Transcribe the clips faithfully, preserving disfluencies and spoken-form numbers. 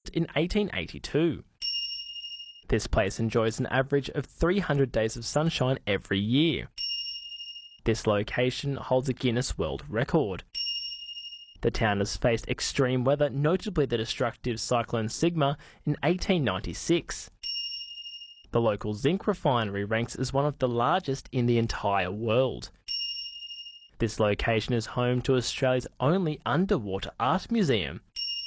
in eighteen eighty-two. This place enjoys an average of three hundred days of sunshine every year. This location holds a Guinness World Record. The town has faced extreme weather, notably the destructive Cyclone Sigma in eighteen ninety-six. The local zinc refinery ranks as one of the largest in the entire world. This location is home to Australia's only underwater art museum.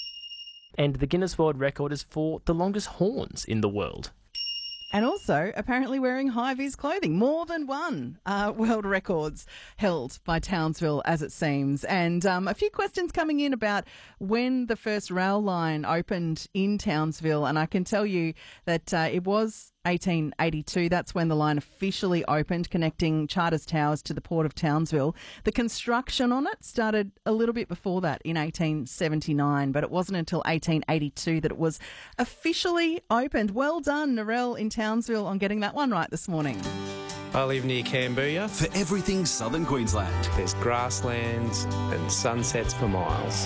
And the Guinness World Record is for the longest horns in the world. And also, apparently wearing high-vis clothing. More than one uh, world records held by Townsville, as it seems. And um, a few questions coming in about when the first rail line opened in Townsville. And I can tell you that uh, it was eighteen eighty-two. That's when the line officially opened, connecting Charters Towers to the Port of Townsville. The construction on it started a little bit before that in eighteen seventy-nine, but it wasn't until eighteen eighty-two that it was officially opened. Well done, Narelle in Townsville, on getting that one right this morning. I live near Cambodia. For everything Southern Queensland, There's grasslands and sunsets for miles.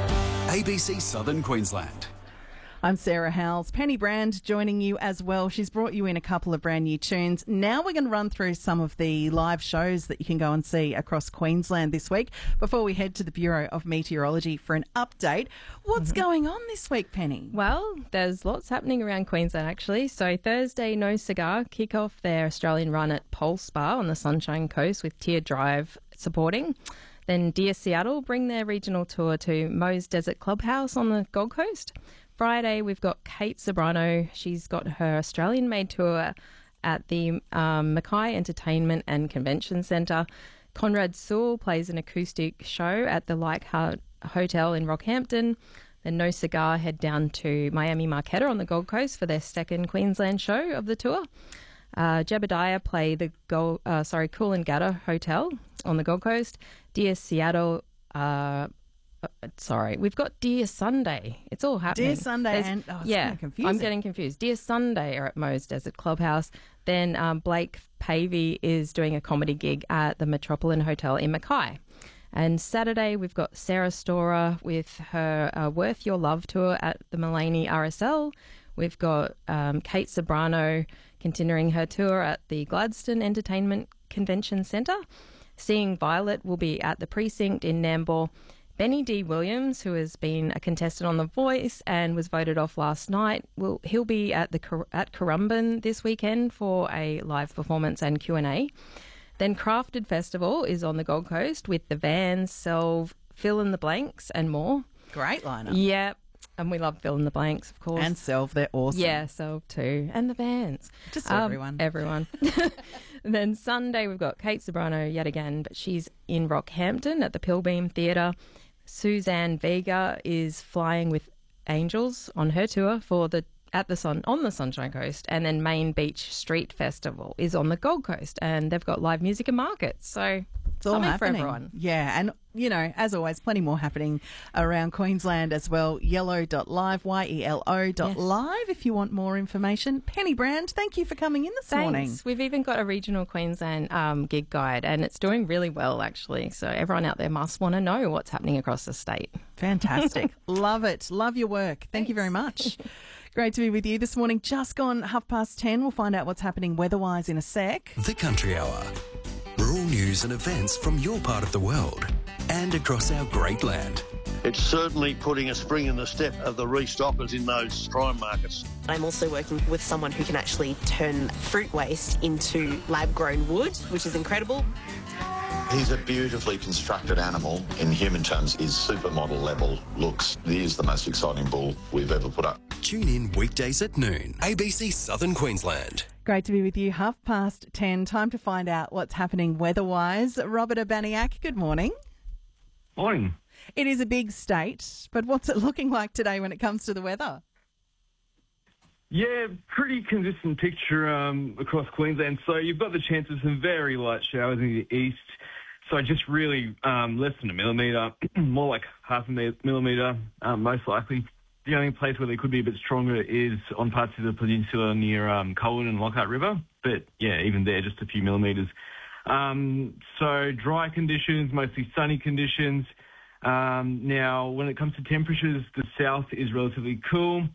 A B C Southern Queensland. I'm Sarah Howells. Penny Brand joining you as well. She's brought you in a couple of brand new tunes. Now we're going to run through some of the live shows that you can go and see across Queensland this week before we head to the Bureau of Meteorology for an update. What's mm-hmm. going on this week, Penny? Well, there's lots happening around Queensland, actually. So Thursday, No Cigar kick off their Australian run at Pole Spa on the Sunshine Coast with Tier Drive supporting. Then Dear Seattle bring their regional tour to Moe's Desert Clubhouse on the Gold Coast. Friday, we've got Kate Sobrano. She's got her Australian-made tour at the um, Mackay Entertainment and Convention Centre. Conrad Sewell plays an acoustic show at the Leichhardt Hotel in Rockhampton. Then No Cigar head down to Miami Marquetta on the Gold Coast for their second Queensland show of the tour. Uh, Jebediah play the Gold, uh, sorry, Coolangatta Hotel on the Gold Coast. Dear Seattle... Uh, Uh, sorry, we've got Dear Sunday. It's all happening. Dear Sunday There's, and... Oh, it's yeah, kind of confusing. I'm getting confused. Dear Sunday are at Moe's Desert Clubhouse. Then um, Blake Pavey is doing a comedy gig at the Metropolitan Hotel in Mackay. And Saturday, we've got Sarah Storer with her uh, Worth Your Love tour at the Mullaney R S L. We've got um, Kate Sobrano continuing her tour at the Gladstone Entertainment Convention Centre. Seeing Violet will be at the Precinct in Nambour. Benny D. Williams, who has been a contestant on The Voice and was voted off last night, will he'll be at the at Currumbin this weekend for a live performance and Q and A. Then Crafted Festival is on the Gold Coast with the Vans, Selv, Fill in the Blanks and more. Great lineup. Yeah, and we love Fill in the Blanks, of course. And Selv, they're awesome. Yeah, Selv too. And the Vans. Just um, everyone. Everyone. And then Sunday we've got Kate Sobrano yet again, but she's in Rockhampton at the Pilbeam Theatre. Suzanne Vega is flying with Angels on her tour for the at the sun on the Sunshine Coast, and then Main Beach Street Festival is on the Gold Coast, and they've got live music and markets. So it's all happening for everyone. Yeah, and you know, as always, plenty more happening around Queensland as well. yellow dot live, Y E L O dot live if you want more information. Penny Brand, thank you for coming in this Thanks. morning. We've even got a regional Queensland um, gig guide, and it's doing really well, actually. So everyone out there must want to know what's happening across the state. Fantastic. Love it. Love your work. Thank Thanks. you very much. Great to be with you this morning. Just gone half past ten. We'll find out what's happening weather-wise in a sec. The Country Hour. Rural news and events from your part of the world and across our great land. It's certainly putting a spring in the step of the restockers in those prime markets. I'm also working with someone who can actually turn fruit waste into lab-grown wood, which is incredible. He's a beautifully constructed animal. In human terms, his supermodel level looks. He is the most exciting bull we've ever put up. Tune in weekdays at noon. A B C Southern Queensland. Great to be with you. Half past ten. Time to find out what's happening weather-wise. Robert Urbaniak, good morning. Morning. It is a big state, but what's it looking like today when it comes to the weather? Yeah, pretty consistent picture um, across Queensland. So you've got the chance of some very light showers in the east. So just really um, less than a millimetre, more like half a millimetre, um, most likely. The only place where they could be a bit stronger is on parts of the peninsula near um, Colwyn and Lockhart River. But, yeah, even there, just a few millimetres. Um, so dry conditions, mostly sunny conditions. Um, now, when it comes to temperatures, the south is relatively cool.